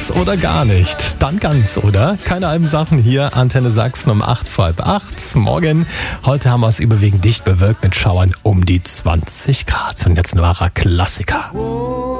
Ganz oder gar nicht? Dann ganz, oder? Keine halben Sachen hier. Antenne Sachsen um 7:45. Morgen. Heute haben wir es überwiegend dicht bewölkt mit Schauern um die 20 Grad. Und jetzt ein wahrer Klassiker.